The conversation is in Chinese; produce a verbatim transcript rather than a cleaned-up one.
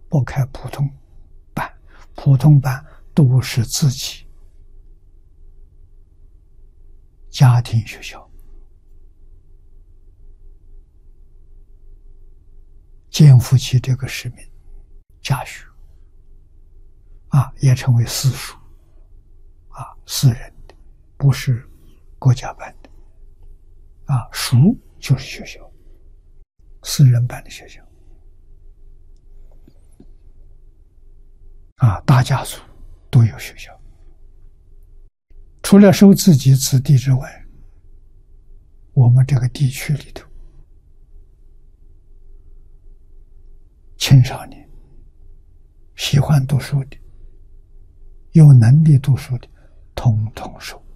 不开普通班，普通班都是自己家庭学校，肩负起这个使命，家学啊，也成为私塾啊，私人的，不是国家办的啊，塾就是学校，私人办的学校啊，大家族都有学校。除了收自己子弟之外，我们这个地区里头，青少年喜欢读书的，有能力读书的，统统收。